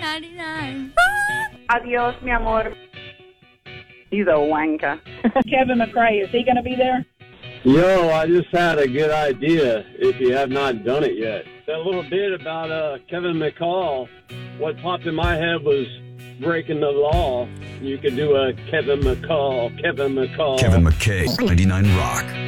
99. Adios, mi amor. He's a wanker. Kevin McRae, is he going to be there? Yo, I just had a good idea if you have not done it yet. That little bit about Kevin McCall, what popped in my head was breaking the law. You could do a Kevin McCall. Kevin McKay, 99 Rock.